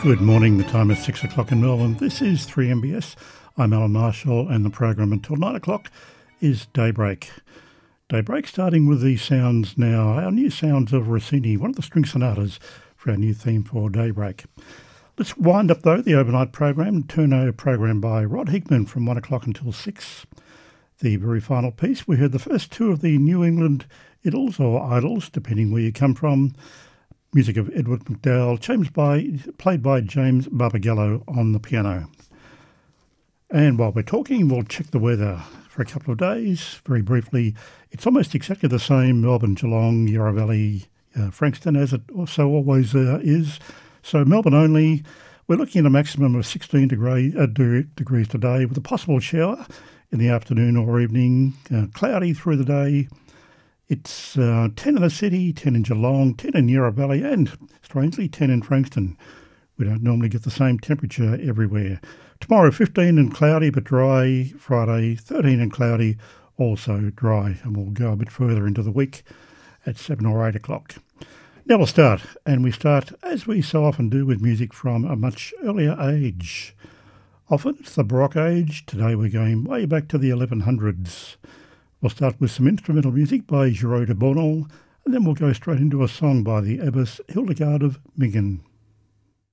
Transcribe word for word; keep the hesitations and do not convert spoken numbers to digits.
Good morning, the time is six o'clock in Melbourne. This is three M B S. I'm Alan Marshall and the program until nine o'clock is Daybreak. Daybreak starting with the sounds now, our new sounds of Rossini, one of the string sonatas for our new theme for Daybreak. Let's wind up though the overnight program, Turno program by Rod Hickman from one o'clock until six. The very final piece, we heard the first two of the New England Idylls or Idols, depending where you come from. Music of Edward McDowell, James by, played by James Barbagallo on the piano. And while we're talking, we'll check the weather for a couple of days. Very briefly, it's almost exactly the same Melbourne, Geelong, Yarra Valley, uh, Frankston, as it also always uh, is. So Melbourne only, we're looking at a maximum of sixteen degree, uh, de- degrees today with a possible shower in the afternoon or evening, uh, cloudy through the day. It's uh, ten in the city, ten in Geelong, ten in Yarra Valley and, strangely, ten in Frankston. We don't normally get the same temperature everywhere. Tomorrow, fifteen and cloudy but dry. Friday, thirteen and cloudy, also dry. And we'll go a bit further into the week at seven or eight o'clock. Now we'll start, and we start, as we so often do, with music from a much earlier age. Often it's the Baroque age. Today we're going way back to the eleven hundreds. We'll start with some instrumental music by Giraud de Bornal, and then we'll go straight into a song by the Abbess Hildegard of Bingen.